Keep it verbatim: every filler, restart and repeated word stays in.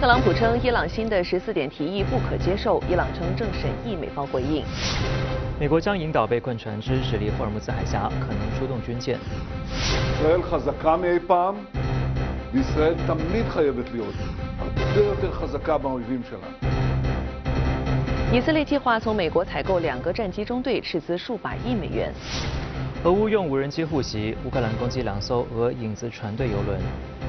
特朗普称伊朗新的十四点提议不可接受，伊朗称正审议，美方回应。 美国将引导被困船只驶离霍尔木兹海峡，可能出动军舰。 ישראל חזקה מאי פעם, וישראל תמיד חייבת להיות הרבה יותר חזקה מהאויבים שלה. 以色列计划从美国采购两个战机中队，斥资数百亿美元。 俄乌用无人机护袭，乌克兰攻击两艘俄影子船队油轮。